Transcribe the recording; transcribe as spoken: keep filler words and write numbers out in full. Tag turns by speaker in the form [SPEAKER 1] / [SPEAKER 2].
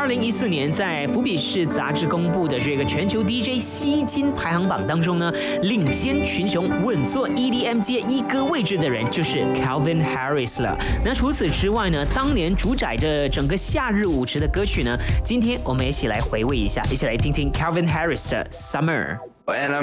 [SPEAKER 1] 零一四年在福比士杂志公布的这个全球 D J 吸金排行榜当中呢，领先群雄稳坐 E D M 界一哥位置的人就是 Calvin Harris 了。那除此之外呢，当年主宰着整个夏日舞池的歌曲呢，今天我们一起来回味一下，一起来听听 Calvin Harris 的 Summer。